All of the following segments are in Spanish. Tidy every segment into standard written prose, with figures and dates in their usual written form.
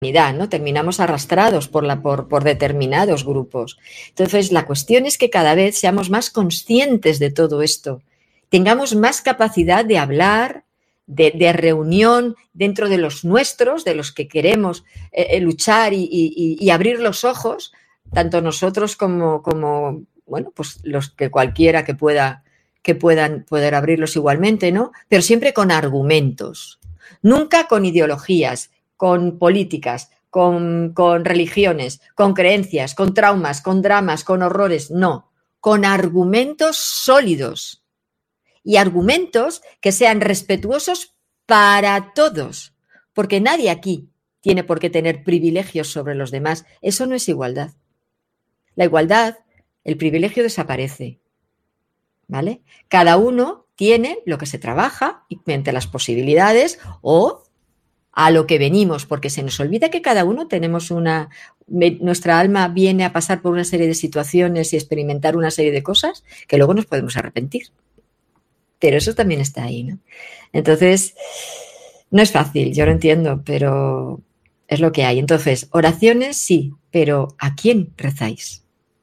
humanidad, ¿no? Terminamos arrastrados por determinados grupos. Entonces, la cuestión es que cada vez seamos más conscientes de todo esto, tengamos más capacidad de hablar, de reunión dentro de los nuestros, de los que queremos luchar y abrir los ojos, tanto nosotros como bueno, pues los que cualquiera que puedan poder abrirlos igualmente, ¿no? Pero siempre con argumentos, nunca con ideologías, con políticas, con religiones, con creencias, con traumas, con dramas, con horrores, no, con argumentos sólidos y argumentos que sean respetuosos para todos, porque nadie aquí tiene por qué tener privilegios sobre los demás. Eso no es igualdad. La igualdad, el privilegio desaparece, ¿vale? Cada uno tiene lo que se trabaja y mediante las posibilidades o a lo que venimos, porque se nos olvida que cada uno tenemos nuestra alma viene a pasar por una serie de situaciones y experimentar una serie de cosas que luego nos podemos arrepentir. Pero eso también está ahí, ¿no? Entonces, no es fácil, yo lo entiendo, pero es lo que hay. Entonces, oraciones sí, pero ¿a quién rezáis?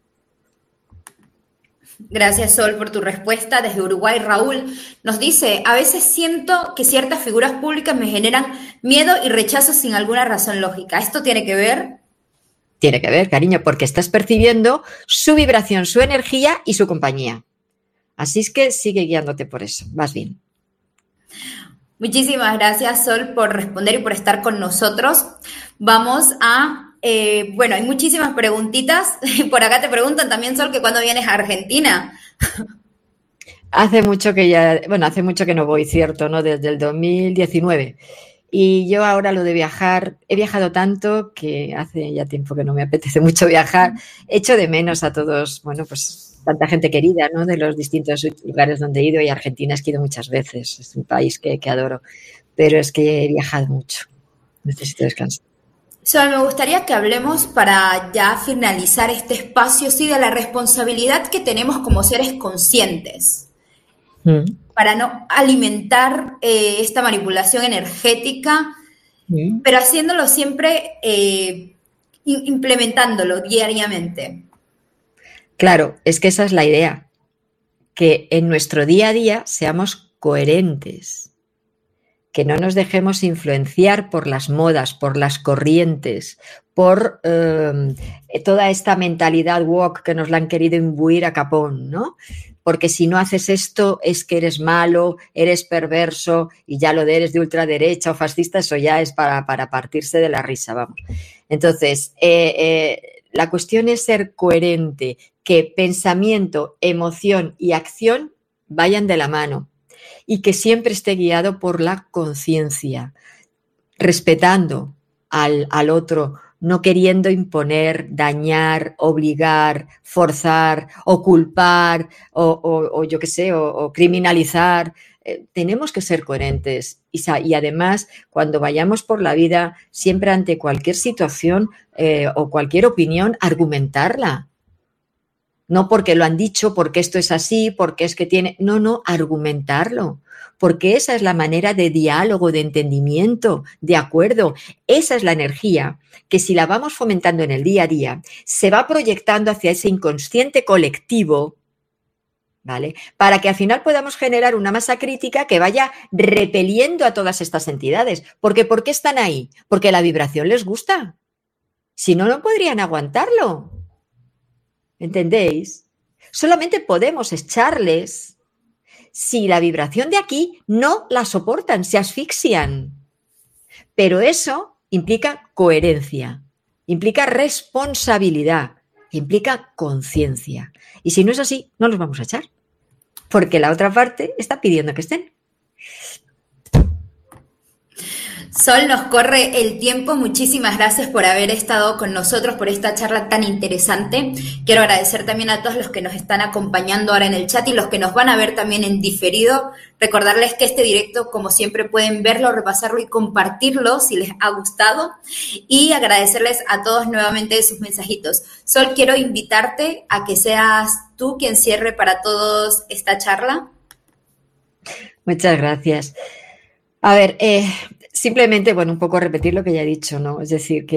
Gracias, Sol, por tu respuesta. Desde Uruguay, Raúl nos dice, a veces siento que ciertas figuras públicas me generan miedo y rechazo sin alguna razón lógica. ¿Esto tiene que ver? Tiene que ver, cariño, porque estás percibiendo su vibración, su energía y su compañía. Así es que sigue guiándote por eso. Vas bien. Muchísimas gracias, Sol, por responder y por estar con nosotros. Vamos a... bueno, hay muchísimas preguntitas. Por acá te preguntan también, Sol, que cuándo vienes a Argentina. Hace mucho que no voy, cierto, ¿no? Desde el 2019. Y yo ahora lo de viajar, he viajado tanto que hace ya tiempo que no me apetece mucho viajar. Echo de menos a todos, bueno, pues tanta gente querida, ¿no? De los distintos lugares donde he ido, y Argentina es que he ido muchas veces. Es un país que adoro, pero es que he viajado mucho. Necesito descansar. Sol, me gustaría que hablemos para ya finalizar este espacio, sí, de la responsabilidad que tenemos como seres conscientes para no alimentar esta manipulación energética, pero haciéndolo siempre, implementándolo diariamente. Claro, es que esa es la idea, que en nuestro día a día seamos coherentes, que no nos dejemos influenciar por las modas, por las corrientes, por toda esta mentalidad woke que nos la han querido imbuir a capón, ¿no? Porque si no haces esto es que eres malo, eres perverso y ya lo de eres de ultraderecha o fascista, eso ya es para partirse de la risa, vamos. Entonces, la cuestión es ser coherente, que pensamiento, emoción y acción vayan de la mano y que siempre esté guiado por la conciencia, respetando al otro, no queriendo imponer, dañar, obligar, forzar o culpar o yo qué sé, o criminalizar. Tenemos que ser coherentes y además cuando vayamos por la vida, siempre ante cualquier situación o cualquier opinión, argumentarla. No porque lo han dicho, porque esto es así, porque es que tiene... No, argumentarlo. Porque esa es la manera de diálogo, de entendimiento, de acuerdo. Esa es la energía que si la vamos fomentando en el día a día, se va proyectando hacia ese inconsciente colectivo, ¿vale? Para que al final podamos generar una masa crítica que vaya repeliendo a todas estas entidades. Porque ¿por qué están ahí? Porque la vibración les gusta. Si no, no podrían aguantarlo. ¿Entendéis? Solamente podemos echarles si la vibración de aquí no la soportan, se asfixian. Pero eso implica coherencia, implica responsabilidad, implica conciencia. Y si no es así, no los vamos a echar, porque la otra parte está pidiendo que estén. Sol, nos corre el tiempo. Muchísimas gracias por haber estado con nosotros, por esta charla tan interesante. Quiero agradecer también a todos los que nos están acompañando ahora en el chat y los que nos van a ver también en diferido. Recordarles que este directo, como siempre, pueden verlo, repasarlo y compartirlo si les ha gustado. Y agradecerles a todos nuevamente sus mensajitos. Sol, quiero invitarte a que seas tú quien cierre para todos esta charla. Muchas gracias. A ver, simplemente, bueno, un poco repetir lo que ya he dicho, ¿no? Es decir, que